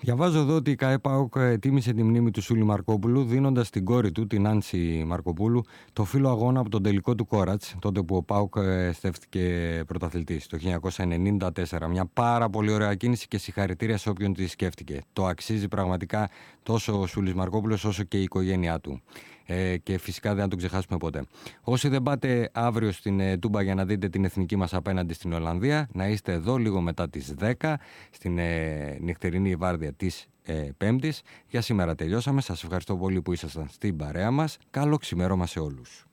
Διαβάζω εδώ ότι η ΚΑΕ ΠΑΟΚ τίμησε τη μνήμη του Σούλη Μαρκόπουλου, δίνοντας στην κόρη του, την Άνση Μαρκοπούλου, το φύλλο αγώνα από τον τελικό του Κόρατς, τότε που ο ΠΑΟΚ στέφθηκε πρωταθλητής, το 1994. Μια πάρα πολύ ωραία κίνηση και συγχαρητήρια σε όποιον τη σκέφτηκε. Το αξίζει πραγματικά τόσο ο Σούλης Μαρκόπουλος όσο και η οικογένειά του. Και φυσικά δεν θα τον ξεχάσουμε ποτέ. Όσοι δεν πάτε αύριο στην Τούμπα για να δείτε την εθνική μας απέναντι στην Ολλανδία, να είστε εδώ λίγο μετά τις 10 στην νυχτερινή βάρδια της Πέμπτης. Για σήμερα τελειώσαμε. Σας ευχαριστώ πολύ που ήσασταν στην παρέα μας. Καλό ξημέρωμα σε όλους.